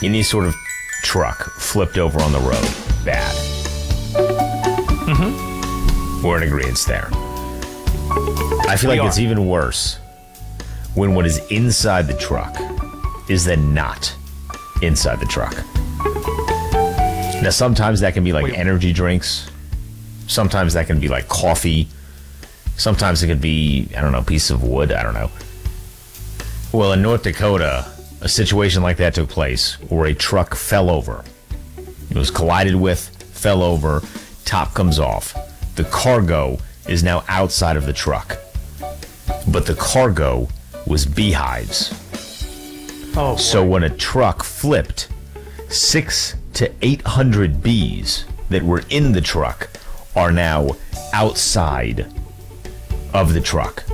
any sort of truck flipped over on the road, bad. We're in agreement there. I feel like it's even worse when what is inside the truck is then not inside the truck. Now, sometimes that can be like energy drinks. Sometimes that can be like coffee. Sometimes it could be, I don't know, a piece of wood. I don't know. Well, in North Dakota, a situation like that took place where a truck fell over. It was collided with, fell over, top comes off. The cargo is now outside of the truck. But the cargo was beehives. Oh, boy. So when a truck flipped, 600 to 800 bees that were in the truck are now outside of the truck.